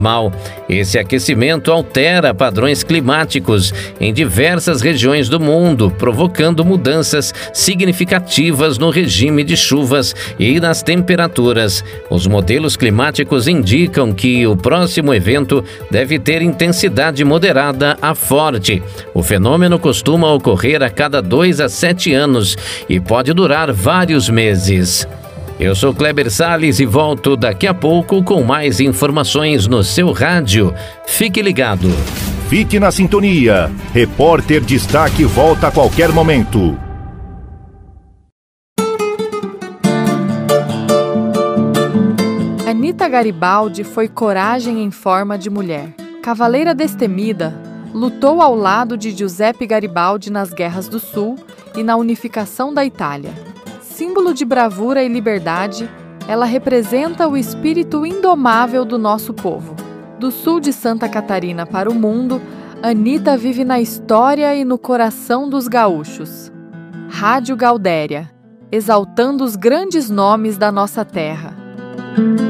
Mal. Esse aquecimento altera padrões climáticos em diversas regiões do mundo, provocando mudanças significativas no regime de chuvas e nas temperaturas. Os modelos climáticos indicam que o próximo evento deve ter intensidade moderada a forte. O fenômeno costuma ocorrer a cada 2 a 7 anos e pode durar vários meses. Eu sou Kleber Salles e volto daqui a pouco com mais informações no seu rádio. Fique ligado. Fique na sintonia. Repórter Destaque volta a qualquer momento. Anita Garibaldi foi coragem em forma de mulher. Cavaleira destemida, lutou ao lado de Giuseppe Garibaldi nas Guerras do Sul e na unificação da Itália. Símbolo de bravura e liberdade, ela representa o espírito indomável do nosso povo. Do sul de Santa Catarina para o mundo, Anita vive na história e no coração dos gaúchos. Rádio Gaudéria, exaltando os grandes nomes da nossa terra.